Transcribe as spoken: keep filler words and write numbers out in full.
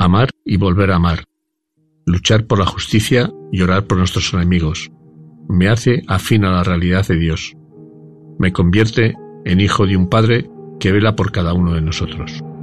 amar y volver a amar, luchar por la justicia y orar por nuestros enemigos. Me hace afín a la realidad de Dios. Me convierte en hijo de un Padre que vela por cada uno de nosotros.